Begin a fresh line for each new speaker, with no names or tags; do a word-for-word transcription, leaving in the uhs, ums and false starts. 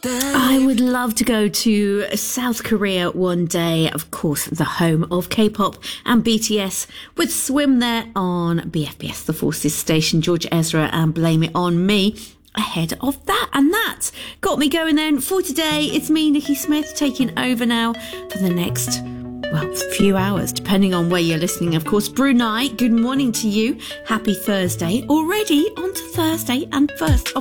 I would love to go to South Korea one day, of course, the home of K-pop and B T S, with Swim there on B F B S The Forces station, George Ezra and Blame It On Me. Ahead of that, and that got me going then for today. It's me, Nikki Smith, taking over now for the next, well, few hours, depending on where you're listening. Of course, Brunei, good morning to you. Happy Thursday. Already on to Thursday and first of